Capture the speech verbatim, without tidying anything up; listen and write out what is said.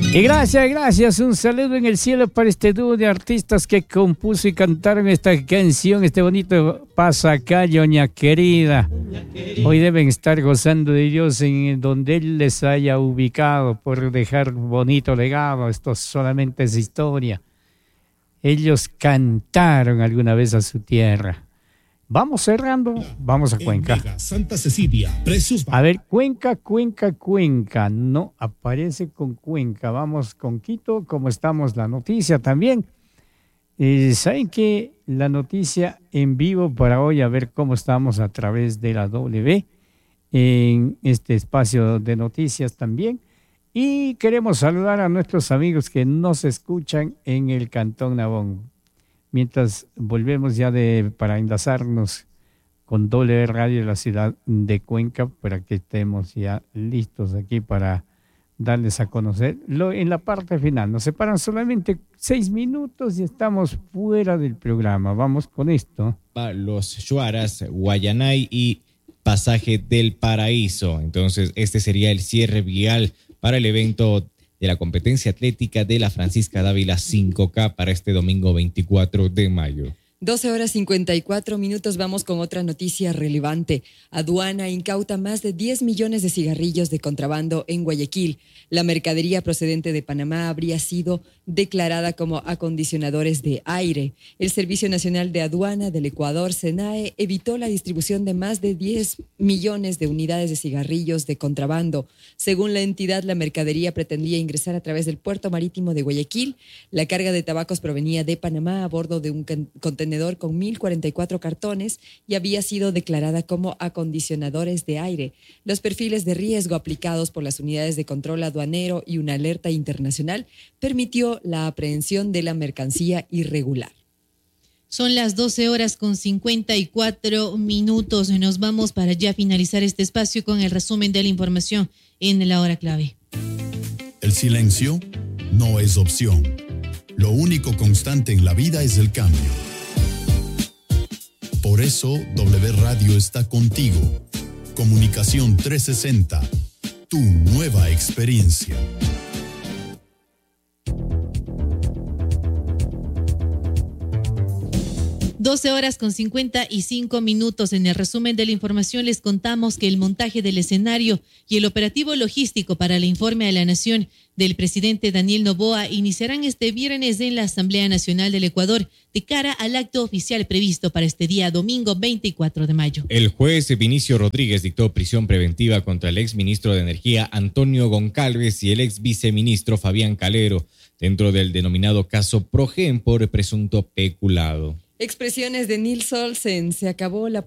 Y gracias, gracias. Un saludo en el cielo para este dúo de artistas que compuso y cantaron esta canción, este bonito pasacalle, Oña Querida. Hoy deben estar gozando de Dios en donde Él les haya ubicado por dejar bonito legado. Esto solamente es historia. Ellos cantaron alguna vez a su tierra. Vamos cerrando, vamos a Cuenca. Santa Cecilia, precios. A ver, Cuenca, Cuenca, Cuenca. No aparece con Cuenca. Vamos con Quito, como estamos la noticia también. Eh, ¿Saben qué? La noticia en vivo para hoy, a ver cómo estamos a través de la W en este espacio de noticias también. Y queremos saludar a nuestros amigos que nos escuchan en el Cantón Nabón. Mientras volvemos ya de para enlazarnos con W Radio de la ciudad de Cuenca para que estemos ya listos aquí para darles a conocer lo, en la parte final. Nos separan solamente seis minutos y estamos fuera del programa. Vamos con esto. Los Shuaras, Guayanay y Pasaje del Paraíso. Entonces este sería el cierre vial para el evento de la competencia atlética de la Francisca Dávila cinco K para este domingo veinticuatro de mayo. doce horas cincuenta y cuatro minutos, vamos con otra noticia relevante. Aduana incauta más de diez millones de cigarrillos de contrabando en Guayaquil. La mercadería procedente de Panamá habría sido declarada como acondicionadores de aire. El Servicio Nacional de Aduana del Ecuador, SENAE, evitó la distribución de más de diez millones de unidades de cigarrillos de contrabando. Según la entidad, la mercadería pretendía ingresar a través del puerto marítimo de Guayaquil. La carga de tabacos provenía de Panamá a bordo de un contenedor con mil cuarenta y cuatro cartones y había sido declarada como acondicionadores de aire. Los perfiles de riesgo aplicados por las unidades de control aduanero y una alerta internacional permitió la aprehensión de la mercancía irregular. Son las doce horas con cincuenta y cuatro minutos. Nos vamos para ya finalizar este espacio con el resumen de la información en la hora clave. El silencio no es opción. Lo único constante en la vida es el cambio. Por eso, W Radio está contigo. Comunicación trescientos sesenta, tu nueva experiencia. doce horas con cincuenta y cinco minutos. En el resumen de la información les contamos que el montaje del escenario y el operativo logístico para el informe a la Nación del presidente Daniel Noboa iniciarán este viernes en la Asamblea Nacional del Ecuador de cara al acto oficial previsto para este día domingo veinticuatro de mayo. El juez Vinicio Rodríguez dictó prisión preventiva contra el exministro de Energía Antonio Goncalves y el ex viceministro Fabián Calero dentro del denominado caso Progen por presunto peculado. Expresiones de Nils Olsen. Se acabó la